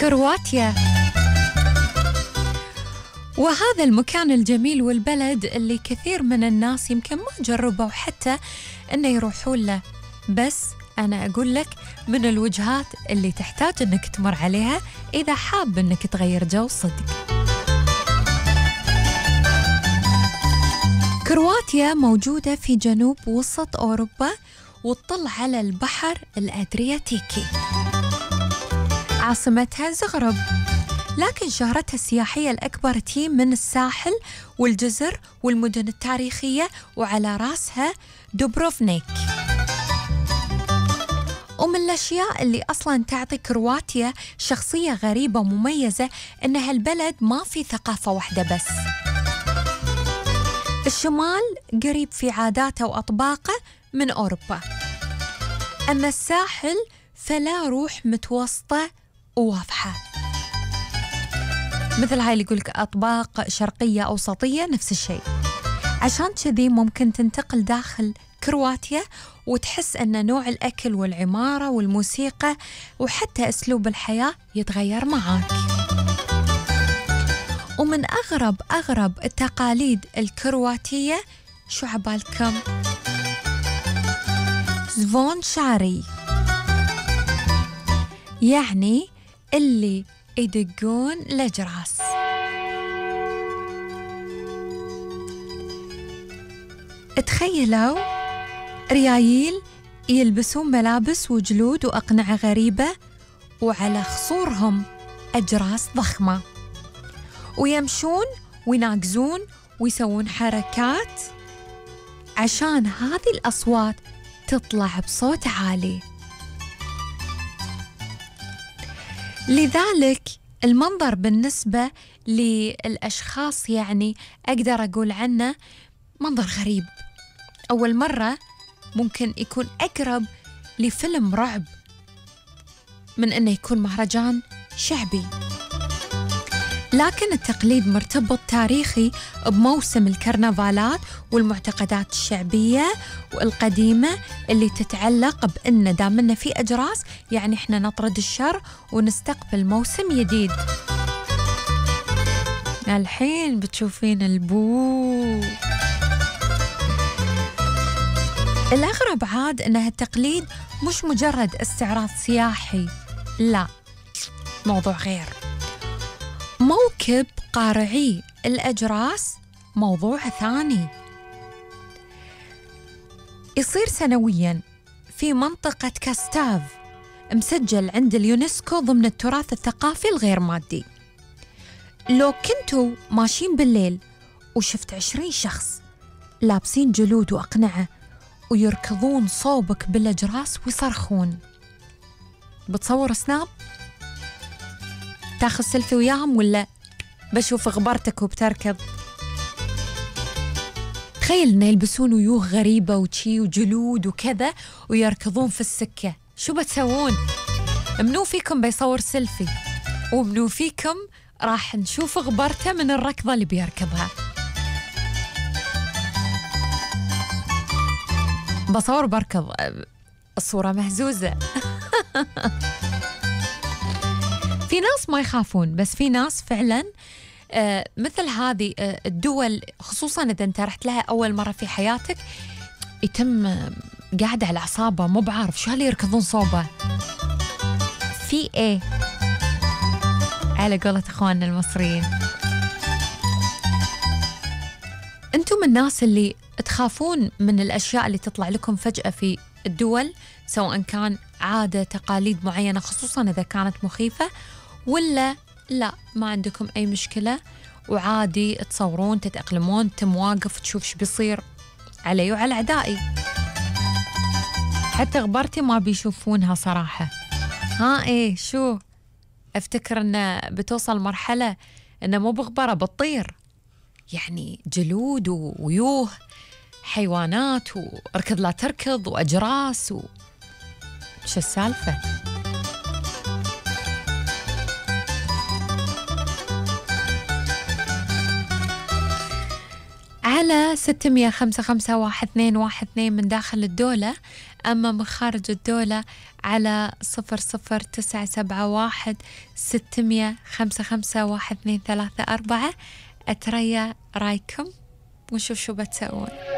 كرواتيا، وهذا المكان الجميل والبلد اللي كثير من الناس يمكن ما جربوا حتى إنه يروحون له، بس أنا أقول لك من الوجهات اللي تحتاج إنك تمر عليها إذا حاب إنك تغير جو صدق. كرواتيا موجودة في جنوب وسط أوروبا وتطل على البحر الأدرياتيكي. عاصمتها زغرب، لكن شهرتها السياحية الأكبر تي من الساحل والجزر والمدن التاريخية، وعلى رأسها دوبروفنيك. ومن الأشياء اللي أصلاً تعطي كرواتيا شخصية غريبة ومميزة إن هالبلد ما في ثقافة واحدة بس. الشمال قريب في عاداته وأطباقه من أوروبا، أما الساحل فلا روح متوسطة وواضحة، مثل هاي اللي يقولك أطباق شرقية أوسطية نفس الشيء. عشان كذي ممكن تنتقل داخل كرواتيا وتحس أن نوع الأكل والعمارة والموسيقى وحتى أسلوب الحياة يتغير معاك. ومن أغرب التقاليد الكرواتية شو عبالكم؟ زفونشاري، يعني اللي يدقون الأجراس. تخيلوا ريايل يلبسون ملابس وجلود وأقنعة غريبة وعلى خصورهم أجراس ضخمة، ويمشون ويناقزون ويسوون حركات عشان هذه الأصوات تطلع بصوت عالي. لذلك المنظر بالنسبة للأشخاص يعني أقدر أقول عنه منظر غريب. أول مرة ممكن يكون أقرب لفيلم رعب من أنه يكون مهرجان شعبي، لكن التقليد مرتبط تاريخي بموسم الكرنفالات والمعتقدات الشعبية والقديمة اللي تتعلق بأن دامنا في أجراس يعني إحنا نطرد الشر ونستقبل موسم جديد. الحين بتشوفين البو. الأغرب عاد أن هالتقليد مش مجرد استعراض سياحي، لا، موضوع غير. موكب قارعي الأجراس موضوع ثاني، يصير سنوياً في منطقة كاستاف، مسجل عند اليونسكو ضمن التراث الثقافي الغير مادي. لو كنتوا ماشيين بالليل وشفت 20 شخص لابسين جلود وأقنعة ويركضون صوبك بالأجراس ويصرخون، بتصور سناب؟ تاخذ سيلفي وياهم ولا بشوف غبرتك وبتركض؟ تخيل إنه يلبسون ويوه غريبة وشي وجلود وكذا ويركضون في السكة، شو بتسوون؟ منو فيكم بيصور سيلفي ومنو فيكم راح نشوف غبرته من الركضة اللي بيركضها؟ بصور بركض، الصورة مهزوزة. في ناس ما يخافون، بس في ناس فعلا مثل هذه الدول، خصوصا إذا أنت رحت لها أول مرة في حياتك، يتم قاعدة على أعصابه، مو بعارف شو اللي يركضون صوبه في إيه، على قولة إخواننا المصريين. أنتم من الناس اللي تخافون من الأشياء اللي تطلع لكم فجأة في الدول، سواء كان عادة تقاليد معينة خصوصا إذا كانت مخيفة، ولا لا ما عندكم أي مشكلة وعادي تصورون تتأقلمون، تم واقف تشوف شو بيصير علي وعلى أعدائي؟ حتى غبرتي ما بيشوفونها صراحة. ها إيه شو أفتكر أنه بتوصل مرحلة أنه مو بغبرة بتطير، يعني جلود ويوه حيوانات واركض لا تركض وأجراس شو السالفة؟ على 655 1212 من داخل الدولة. أما من خارج الدولة على 00971 600 55 1234. أتريا رايكم ونشوف شو بتسوون.